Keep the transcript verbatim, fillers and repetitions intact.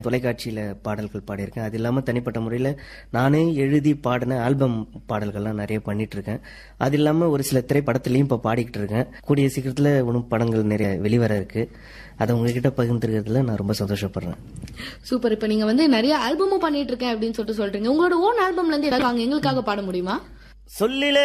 தொலைக்காட்சியில பாடல்கள் பாடியிருக்கேன். அது இல்லாம தனிப்பட்ட முறையில நானே எழுதி பாடின ஆல்பம் பாடல்கள்லாம் நிறைய பண்ணிட்டு இருக்கேன். அது இல்லாம ஒரு சில திரைப்படத்திலையும் இப்ப பாடிக்கிட்டு இருக்கேன். கூடிய சீக்கிரத்துல இன்னும் படங்கள் நிறைய வெளிவர இருக்கு. அதை உங்ககிட்ட பகிர்ந்துக்கிறதுல நான் ரொம்ப சந்தோஷப்படுறேன். சூப்பர். இப்ப நீங்க வந்து நிறைய ஆல்பமும் பண்ணிட்டு இருக்கேன் அப்படின்னு சொல்லிட்டு சொல்றீங்க. உங்களோட ஓன் ஆல்பம்ல இருந்து ஏதாவது எங்களுக்காக பாட முடியுமா? சொல்லில